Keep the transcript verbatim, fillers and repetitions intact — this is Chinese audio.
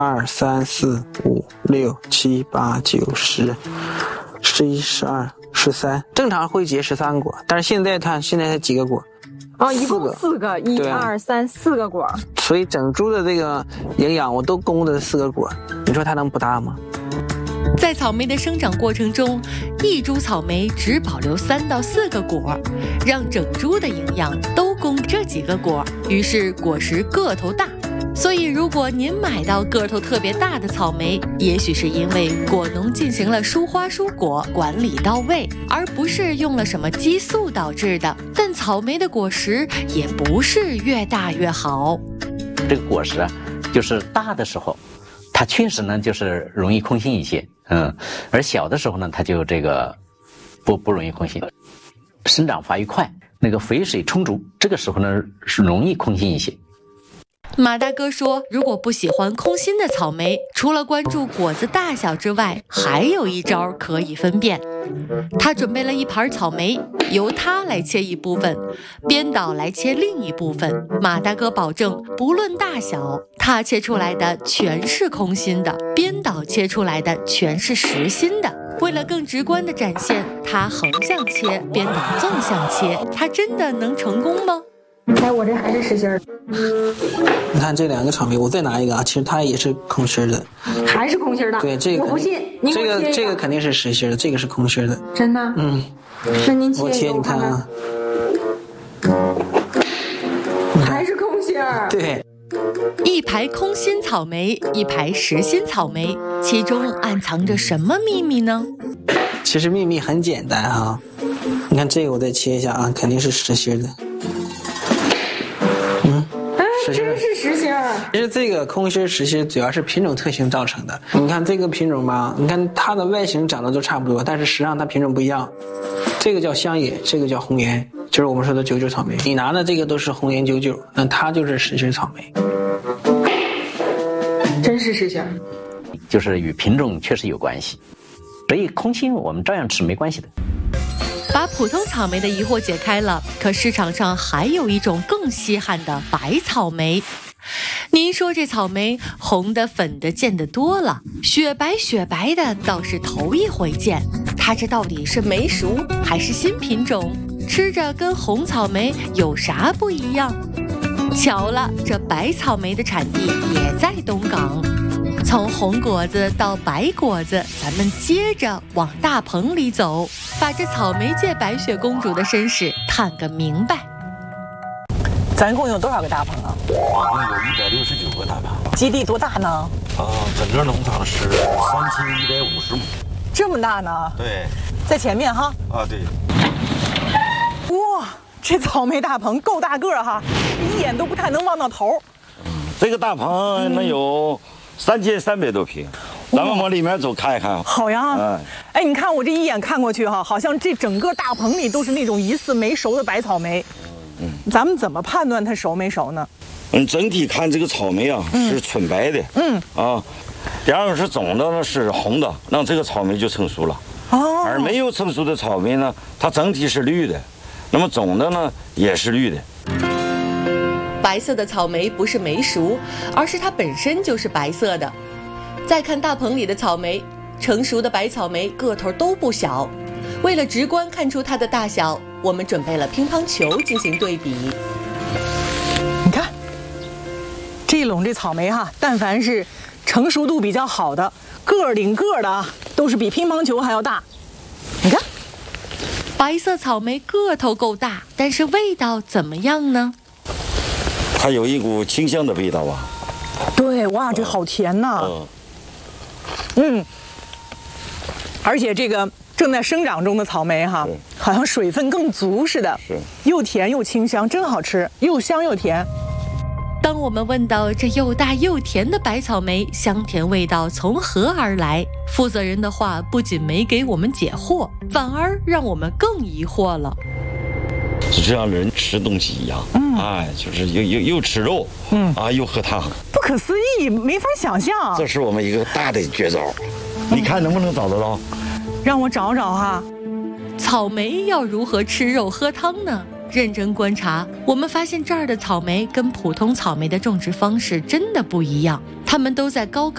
二三四五六七八九十，十一十二十三，正常会结十三果，但是现在它现在才几个果？ 哦，一共四个，一二三四个果。 所以整株的这个营养我都供的四个果，你说它能不大吗？ 在草莓的生长过程中，一株草莓只保留三到四个果，让整株的营养都供这几个果，于是果实个头大。所以如果您买到个头特别大的草莓，也许是因为果农进行了疏花疏果，管理到位，而不是用了什么激素导致的。但草莓的果实也不是越大越好。 这个果实啊，就是大的时候它确实呢就是容易空心一些，嗯，而小的时候呢它就这个不不容易空心，生长发育快，那个肥水充足，这个时候呢是容易空心一些。 马大哥说，如果不喜欢空心的草莓，除了关注果子大小之外，还有一招可以分辨。他准备了一盘草莓，由他来切一部分，编导来切另一部分。马大哥保证，不论大小，他切出来的全是空心的，编导切出来的全是实心的。为了更直观地展现，他横向切，编导纵向切，他真的能成功吗？ 哎，我这还是实心儿。 你看这两个草莓，我再拿一个啊，其实它也是空心的， 还是空心的。 对，这个我不信，您这个这个肯定是实心的，这个是空心的。 真的？ 嗯， 那您切我切，你看啊， 还是空心儿。 对， 一排空心草莓，一排实心草莓，其中暗藏着什么秘密呢？ 其实秘密很简单啊，你看这个我再切一下啊，肯定是实心的。 真是实心儿。 其实这个空心实心主要是品种特性造成的。你看这个品种吧，你看它的外形长得都差不多，但是实际上它品种不一样。这个叫香野，这个叫红颜，就是我们说的九九草莓。你拿的这个都是红颜九九，那它就是实心草莓。 真是实心儿， 就是与品种确实有关系，所以空心我们照样吃没关系的。 把普通草莓的疑惑解开了，可市场上还有一种更稀罕的白草莓。您说这草莓红的粉的见得多了，雪白雪白的倒是头一回见。它这到底是没熟还是新品种？吃着跟红草莓有啥不一样？巧了，这白草莓的产地也在东港。从红果子到白果子，咱们接着往大棚里走，把这草莓界白雪公主的身世探个明白。 咱共有多少个大棚啊？ 总共有一百六十九个大棚。 基地多大呢？ 啊，整个农场是三千一百五十亩。 这么大呢？ 对， 在前面哈。 啊，对。 哇，这草莓大棚够大个儿哈，一眼都不太能望到头。 嗯，这个大棚能有三千三百多平。咱们往里面走看一看。 好呀。嗯。哎，你看我这一眼看过去哈，好像这整个大棚里都是那种疑似没熟的白草莓。嗯。咱们怎么判断它熟没熟呢？ 嗯，整体看这个草莓啊、嗯、是纯白的。嗯。啊，第二个是总的呢是红的，那这个草莓就成熟了。哦。而没有成熟的草莓呢，它整体是绿的，那么总的呢也是绿的。 白色的草莓不是没熟，而是它本身就是白色的。再看大棚里的草莓，成熟的白草莓个头都不小。为了直观看出它的大小，我们准备了乒乓球进行对比。 你看，这一垄这草莓哈，但凡是成熟度比较好的，个儿顶个儿的啊，都是比乒乓球还要大。你看， 白色草莓个头够大，但是味道怎么样呢？ 它有一股清香的味道啊。 对，哇，这好甜呐。嗯。嗯，而且这个正在生长中的草莓哈，好像水分更足似的，是又甜又清香，真好吃，又香又甜。 当我们问到这又大又甜的白草莓香甜味道从何而来，负责人的话不仅没给我们解惑，反而让我们更疑惑了。 就像人吃东西一样，嗯，哎，就是又又又吃肉，嗯啊，又喝汤， 不可思议，没法想象。 这是我们一个大的绝招，你看能不能找得到？ 让我找找哈。 草莓要如何吃肉喝汤呢？认真观察，我们发现这儿的草莓跟普通草莓的种植方式真的不一样，它们都在高